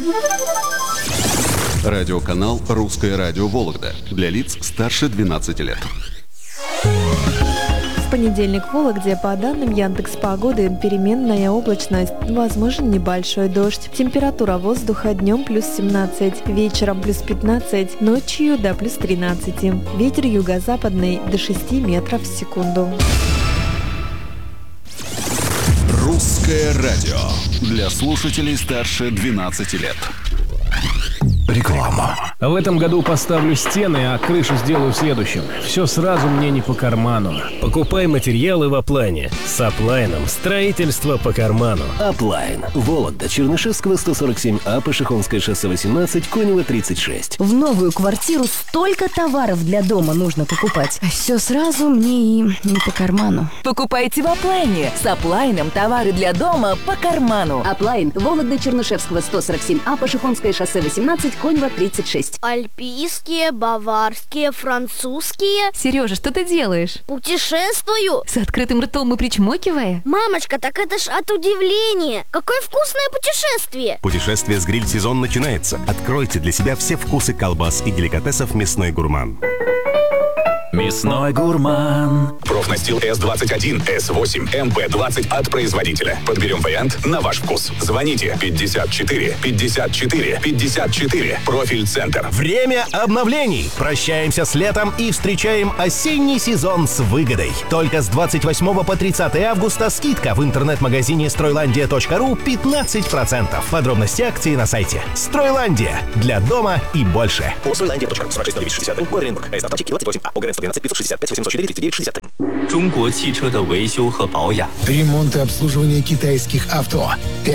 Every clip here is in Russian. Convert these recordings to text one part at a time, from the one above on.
Радиоканал «Русское радио Вологда» для лиц старше 12 лет. В понедельник в Вологде по данным Яндекс.Погоды переменная облачность, возможен небольшой дождь. Температура воздуха днем плюс 17, вечером плюс 15, ночью до плюс 13. Ветер юго-западный до 6 метров в секунду. Русское радио для слушателей старше 12 лет. Реклама. В этом году поставлю стены, а крышу сделаю в следующем. Все сразу мне не по карману. Покупай материалы в Аплайне. С Аплайном строительство по карману. Аплайн. Вологда, Чернышевского, 147А, Пашихонское шоссе 18, Конева, 36. В новую квартиру столько товаров для дома нужно покупать. А все сразу мне и не по карману. Покупайте в Аплайне. С Аплайном товары для дома по карману. Аплайн. Вологда, Чернышевского, 147А, Пашихонское шоссе 18, Конева, 36. Альпийские, баварские, французские. Сережа, что ты делаешь? Путешествую. С открытым ртом и причмокивая? Мамочка, так это ж от удивления. Какое вкусное путешествие. Путешествие с гриль-сезон начинается. Откройте для себя все вкусы колбас и деликатесов «Мясной гурман». Мясной гурман. Профнастил С21, С8, МП20 от производителя. Подберем вариант на ваш вкус. Звоните 54 54 54. Профиль-центр. Время обновлений. Прощаемся с летом и встречаем осенний сезон с выгодой. Только с 28 по 30 августа скидка в интернет-магазине Стройландия.ру 15%. Подробности акции на сайте. Стройландия. Для дома и больше. По Стройландия.ру. 46 город Оренбург. АС автотеки 28А. ОГРН 112 565 804 39 60. 中国汽车的维修和保养。 Ремонт и обслуживание китайских авто.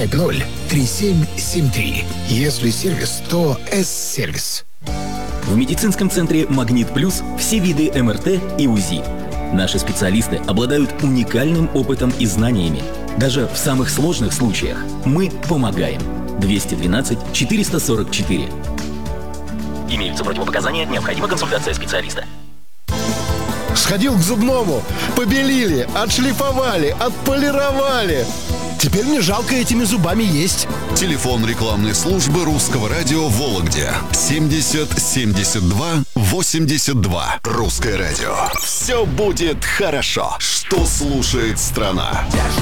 503773. Если сервис, то С-сервис. В медицинском центре «Магнит Плюс» все виды МРТ и УЗИ. Наши специалисты обладают уникальным опытом и знаниями. Даже в самых сложных случаях мы помогаем. 212 444. Имеются противопоказания, необходима консультация специалиста. Сходил к зубному, побелили, отшлифовали, отполировали. Теперь мне жалко этими зубами есть. Телефон рекламной службы Русского радио в Вологде 70 72 82. Русское радио. Все будет хорошо. Что слушает страна?